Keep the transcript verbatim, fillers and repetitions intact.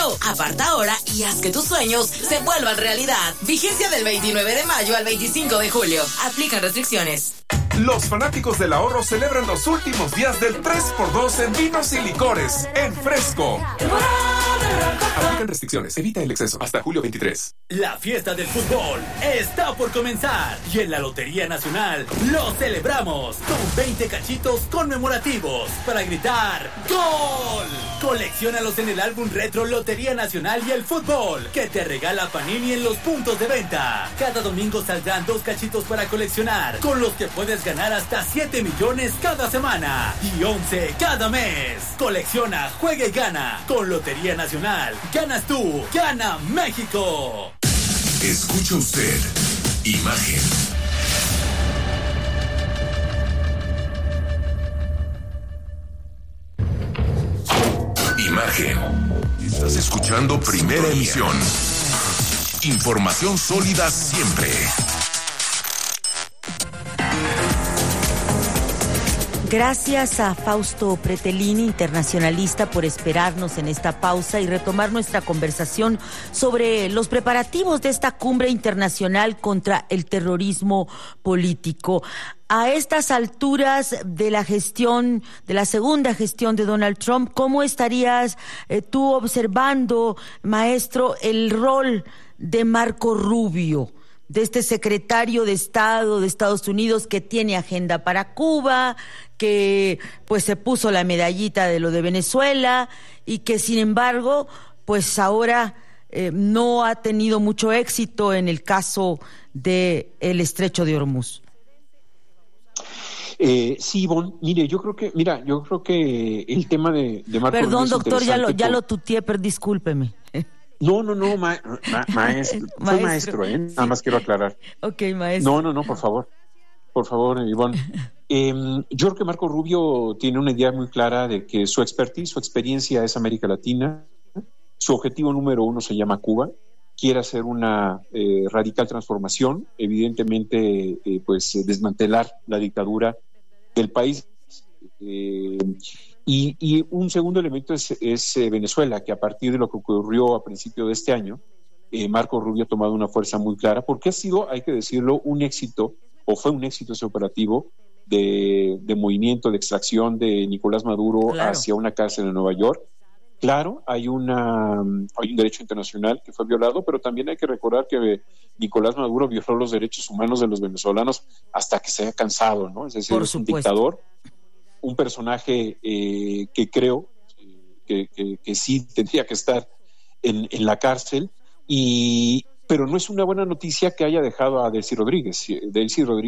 Claro, aparta ahora y haz que tus sueños se vuelvan realidad. Vigencia del veintinueve de mayo al veinticinco de julio. Aplican restricciones. Los fanáticos del ahorro celebran los últimos días del tres por dos en vinos y licores en Fresco. Aplican restricciones. Evita el exceso. Hasta julio veintitrés. La fiesta del fútbol está por comenzar y en la Lotería Nacional lo celebramos con veinte cachitos conmemorativos para gritar ¡Gol! Colecciónalos en el álbum retro Lotería Nacional y el Fútbol que te regala Panini en los puntos de venta. Cada domingo saldrán dos cachitos para coleccionar, con los que puedes ganar hasta siete millones cada semana y once cada mes. Colecciona, juega y gana. Con Lotería Nacional, ganas tú, gana México. Escucha usted Imagen. Imagen. Estás escuchando Primera Emisión. Información sólida siempre. Gracias a Fausto Pretelini, internacionalista, por esperarnos en esta pausa y retomar nuestra conversación sobre los preparativos de esta cumbre internacional contra el terrorismo político. A estas alturas de la gestión, de la segunda gestión de Donald Trump, ¿cómo estarías eh, tú observando, maestro, el rol de Marco Rubio, de este secretario de Estado de Estados Unidos que tiene agenda para Cuba, que pues se puso la medallita de lo de Venezuela y que sin embargo pues ahora eh, no ha tenido mucho éxito en el caso de el Estrecho de Hormuz? Eh, sí, Ivonne, mire, yo creo que, mira, yo creo que el tema de, de Marco Perdón, Rubio doctor, ya lo, ya por... lo tuteé, pero discúlpeme. No, no, no, ma, ma, maestro, maestro, fue maestro, ¿eh? Nada sí. más quiero aclarar. Ok, maestro. No, no, no, por favor, por favor, Ivonne. Eh, yo creo que Marco Rubio tiene una idea muy clara de que su expertise, su experiencia es América Latina, su objetivo número uno se llama Cuba, quiere hacer una eh, radical transformación, evidentemente, eh, pues desmantelar la dictadura del país. Eh, y, y un segundo elemento es, es eh, Venezuela, que a partir de lo que ocurrió a principio de este año, eh, Marco Rubio ha tomado una fuerza muy clara, porque ha sido, hay que decirlo, un éxito, o fue un éxito ese operativo de, de movimiento, de extracción de Nicolás Maduro claro. hacia una cárcel en Nueva York. Claro, hay, una, hay un derecho internacional que fue violado, pero también hay que recordar que Nicolás Maduro violó los derechos humanos de los venezolanos hasta que se haya cansado, ¿no? Es decir, Por es un supuesto. dictador, un personaje eh, que creo que, que, que sí tendría que estar en, en la cárcel, y, pero no es una buena noticia que haya dejado a Delcy Rodríguez. Delcy Rodríguez